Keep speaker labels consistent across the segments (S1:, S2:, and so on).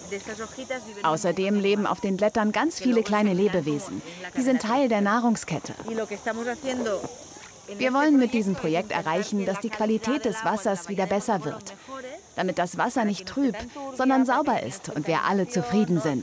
S1: Außerdem leben auf den Blättern ganz viele kleine Lebewesen. Die sind Teil der Nahrungskette. Wir wollen mit diesem Projekt erreichen, dass die Qualität des Wassers wieder besser wird. Damit das Wasser nicht trüb, sondern sauber ist und wir alle zufrieden sind.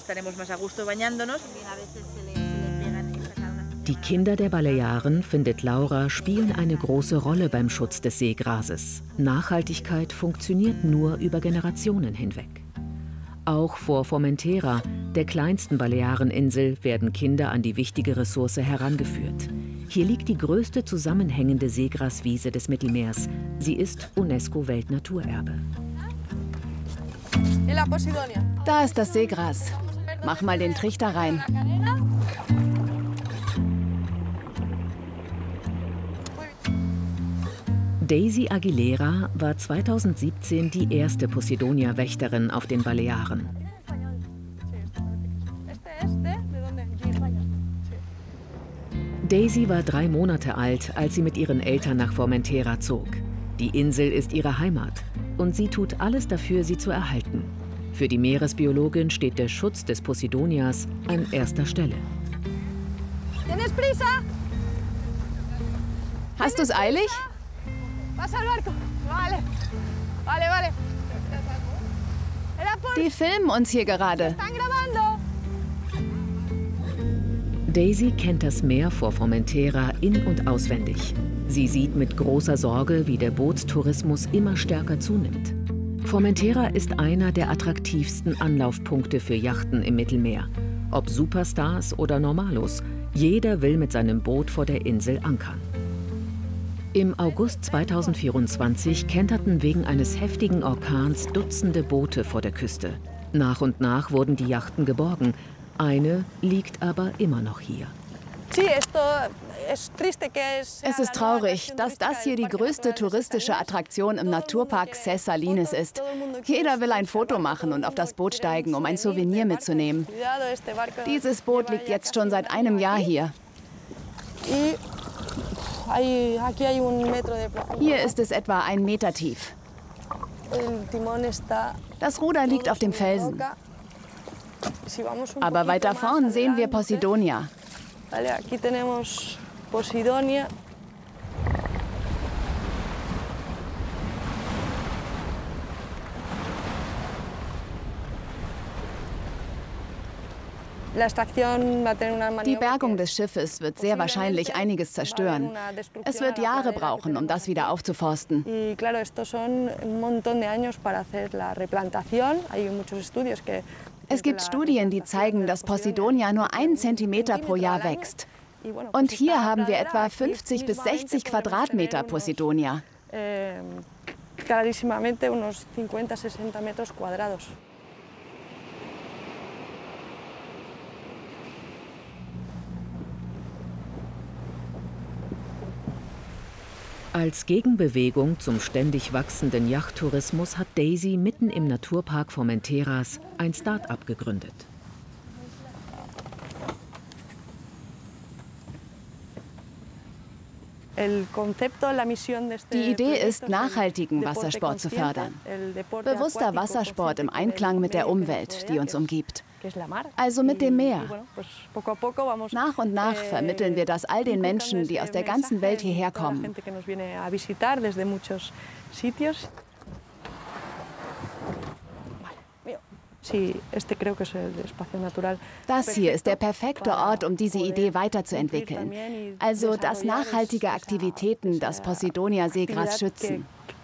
S2: Die Kinder der Balearen, findet Laura, spielen eine große Rolle beim Schutz des Seegrases. Nachhaltigkeit funktioniert nur über Generationen hinweg. Auch vor Formentera, der kleinsten Baleareninsel, werden Kinder an die wichtige Ressource herangeführt. Hier liegt die größte zusammenhängende Seegraswiese des Mittelmeers. Sie ist UNESCO-Weltnaturerbe.
S1: Da ist das Seegras. Mach mal den Trichter rein.
S2: Daisy Aguilera war 2017 die erste Posidonia-Wächterin auf den Balearen. Daisy war 3 Monate alt, als sie mit ihren Eltern nach Formentera zog. Die Insel ist ihre Heimat und sie tut alles dafür, sie zu erhalten. Für die Meeresbiologin steht der Schutz des Posidonias an erster Stelle.
S1: Hast du es eilig? Die filmen uns hier gerade.
S2: Daisy kennt das Meer vor Formentera in- und auswendig. Sie sieht mit großer Sorge, wie der Bootstourismus immer stärker zunimmt. Formentera ist einer der attraktivsten Anlaufpunkte für Yachten im Mittelmeer. Ob Superstars oder Normalos, jeder will mit seinem Boot vor der Insel ankern. Im August 2024 kenterten wegen eines heftigen Orkans Dutzende Boote vor der Küste. Nach und nach wurden die Yachten geborgen. Eine liegt aber immer noch hier.
S1: Es ist traurig, dass das hier die größte touristische Attraktion im Naturpark Ses Salines ist. Jeder will ein Foto machen und auf das Boot steigen, um ein Souvenir mitzunehmen. Dieses Boot liegt jetzt schon seit einem Jahr hier. Hier ist es etwa 1 Meter tief. Das Ruder liegt auf dem Felsen. Aber weiter vorn sehen wir Posidonia. Die Bergung des Schiffes wird sehr wahrscheinlich einiges zerstören. Es wird Jahre brauchen, um das wieder aufzuforsten. Es gibt Studien, die zeigen, dass Posidonia nur 1 Zentimeter pro Jahr wächst. Und hier haben wir etwa 50 bis 60 Quadratmeter Posidonia.
S2: Als Gegenbewegung zum ständig wachsenden Yachttourismus hat Daisy mitten im Naturpark Formenteras ein Start-up gegründet.
S1: Die Idee ist, nachhaltigen Wassersport zu fördern. Bewusster Wassersport im Einklang mit der Umwelt, die uns umgibt. Also mit dem Meer. Nach und nach vermitteln wir das all den Menschen, die aus der ganzen Welt hierher kommen. Das hier ist der perfekte Ort, um diese Idee weiterzuentwickeln. Also, dass nachhaltige Aktivitäten das Posidonia-Seegras schützen.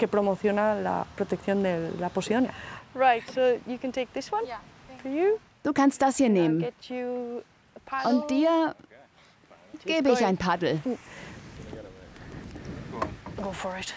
S1: Du kannst das hier nehmen. Und dir gebe ich ein Paddel. Go for it.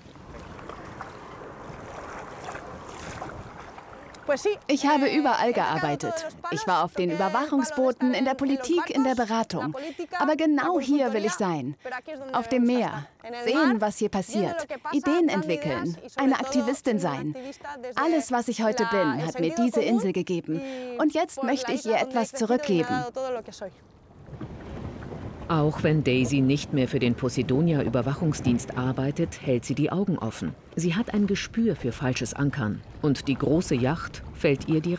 S1: Ich habe überall gearbeitet. Ich war auf den Überwachungsbooten, in der Politik, in der Beratung. Aber genau hier will ich sein. Auf dem Meer. Sehen, was hier passiert. Ideen entwickeln. Eine Aktivistin sein. Alles, was ich heute bin, hat mir diese Insel gegeben. Und jetzt möchte ich ihr etwas zurückgeben.
S2: Auch wenn Daisy nicht mehr für den Posidonia-Überwachungsdienst arbeitet, hält sie die Augen offen. Sie hat ein Gespür für falsches Ankern. Und die große Yacht fällt ihr direkt